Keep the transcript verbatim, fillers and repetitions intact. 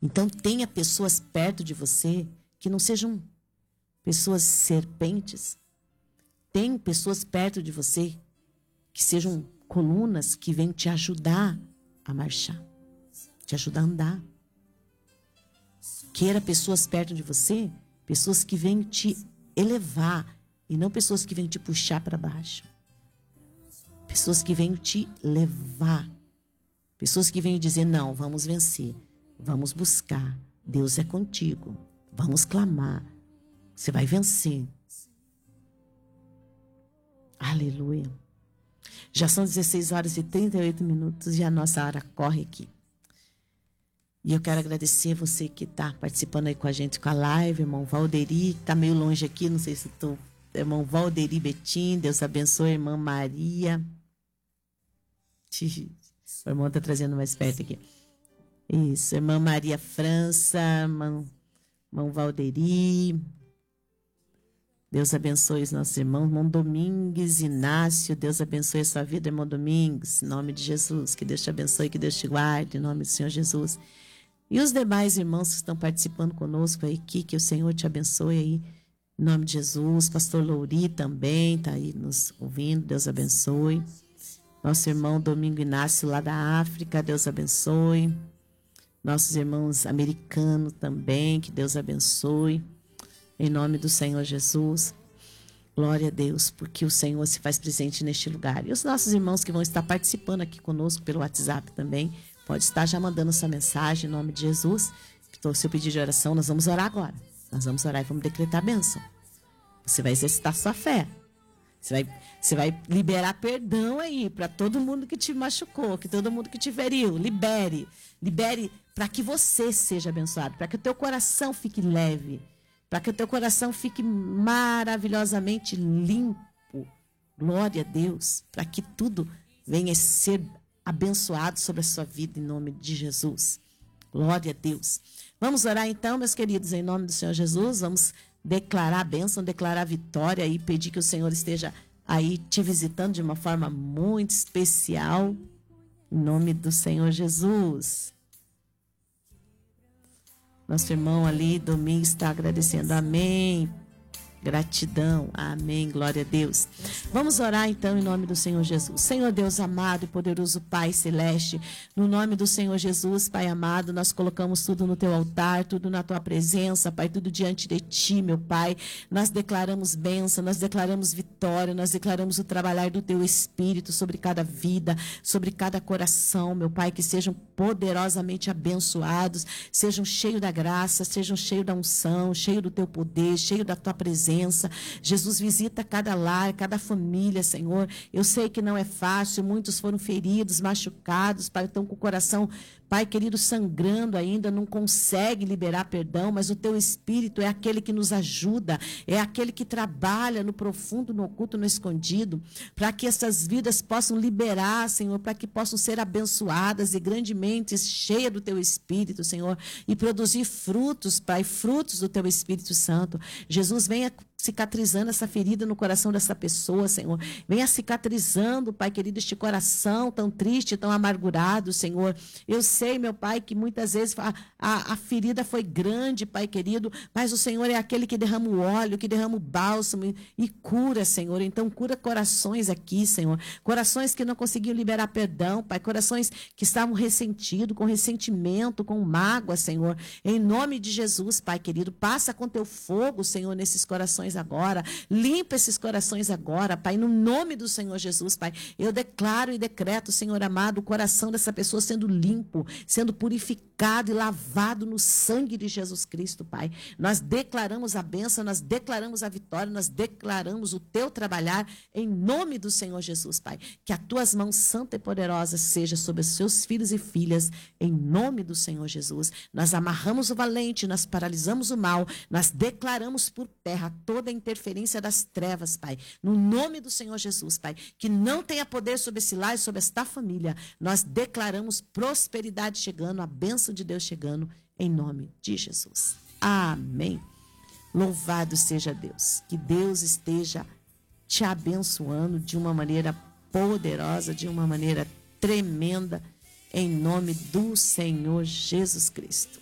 Então tenha pessoas perto de você que não sejam pessoas serpentes. Tem pessoas perto de você que sejam colunas que venham te ajudar a marchar, te ajudar a andar. Queira pessoas perto de você, pessoas que venham te elevar e não pessoas que venham te puxar para baixo. Pessoas que venham te levar. Pessoas que venham dizer, não, vamos vencer, vamos buscar, Deus é contigo, vamos clamar, você vai vencer. Aleluia. Já são dezesseis horas e trinta e oito minutos e a nossa hora corre aqui. E eu quero agradecer você que está participando aí com a gente com a live, irmão Valderi, que está meio longe aqui, não sei se estou... Irmão Valderi Betim, Deus abençoe, irmã Maria. O irmão está trazendo mais perto aqui. Isso, irmã Maria França, irmão, irmão Valderi. Deus abençoe os nossos irmãos. Irmão Domingues, Inácio, Deus abençoe a sua vida, irmão Domingues, em nome de Jesus. Que Deus te abençoe, que Deus te guarde, em nome do Senhor Jesus. E os demais irmãos que estão participando conosco aí, que, que o Senhor te abençoe aí, em nome de Jesus. Pastor Louri também está aí nos ouvindo, Deus abençoe. Nosso irmão Domingo Inácio lá da África, Deus abençoe. Nossos irmãos americanos também, que Deus abençoe. Em nome do Senhor Jesus. Glória a Deus, porque o Senhor se faz presente neste lugar. E os nossos irmãos que vão estar participando aqui conosco pelo WhatsApp também, pode estar já mandando sua mensagem em nome de Jesus. Então, seu pedido de oração, nós vamos orar agora. Nós vamos orar e vamos decretar a bênção. Você vai exercitar sua fé. Você vai, você vai liberar perdão aí para todo mundo que te machucou, que todo mundo que te feriu. Libere. Libere para que você seja abençoado, para que o teu coração fique leve, para que o teu coração fique maravilhosamente limpo. Glória a Deus. Para que tudo venha ser abençoado sobre a sua vida em nome de Jesus. Glória a Deus. Vamos orar então, meus queridos, em nome do Senhor Jesus. Vamos declarar a bênção, declarar a vitória e pedir que o Senhor esteja aí te visitando de uma forma muito especial. Em nome do Senhor Jesus. Nosso irmão ali, Domingos, está agradecendo. Amém. Gratidão. Amém. Glória a Deus. Vamos orar então em nome do Senhor Jesus. Senhor Deus amado e poderoso Pai celeste, no nome do Senhor Jesus, Pai amado, nós colocamos tudo no teu altar, tudo na tua presença, Pai, tudo diante de ti, meu Pai. Nós declaramos bênção, nós declaramos vitória, nós declaramos o trabalhar do teu Espírito sobre cada vida, sobre cada coração, meu Pai, que sejam poderosamente abençoados, sejam cheios da graça, sejam cheios da unção, cheios do teu poder, cheios da tua presença. Jesus, visita cada lar, cada família, Senhor. Eu sei que não é fácil, muitos foram feridos, machucados, Pai, estão com o coração, Pai querido, sangrando ainda, não consegue liberar perdão, mas o teu Espírito é aquele que nos ajuda, é aquele que trabalha no profundo, no oculto, no escondido, para que essas vidas possam liberar, Senhor, para que possam ser abençoadas e grandemente cheias do teu Espírito, Senhor, e produzir frutos, Pai, frutos do teu Espírito Santo. Jesus, venha cicatrizando essa ferida no coração dessa pessoa, Senhor. Venha cicatrizando, Pai querido, este coração tão triste, tão amargurado, Senhor. Eu sei, meu Pai, que muitas vezes a, a, a ferida foi grande, Pai querido, mas o Senhor é aquele que derrama o óleo, que derrama o bálsamo e, e cura, Senhor. Então, cura corações aqui, Senhor. Corações que não conseguiam liberar perdão, Pai. Corações que estavam ressentidos, com ressentimento, com mágoa, Senhor. Em nome de Jesus, Pai querido, passa com teu fogo, Senhor, nesses corações agora, limpa esses corações agora, Pai, no nome do Senhor Jesus, Pai, eu declaro e decreto, Senhor amado, o coração dessa pessoa sendo limpo, sendo purificado e lavado no sangue de Jesus Cristo, Pai. Nós declaramos a bênção, nós declaramos a vitória, nós declaramos o teu trabalhar em nome do Senhor Jesus, Pai, que as tuas mãos santa e poderosa seja sobre os seus filhos e filhas, em nome do Senhor Jesus. Nós amarramos o valente, nós paralisamos o mal, nós declaramos por terra toda a interferência das trevas, Pai, no nome do Senhor Jesus, Pai, que não tenha poder sobre esse lar e sobre esta família. Nós declaramos prosperidade chegando, a bênção de Deus chegando, em nome de Jesus. Amém. Louvado seja Deus. Que Deus esteja te abençoando de uma maneira poderosa, de uma maneira tremenda, em nome do Senhor Jesus Cristo.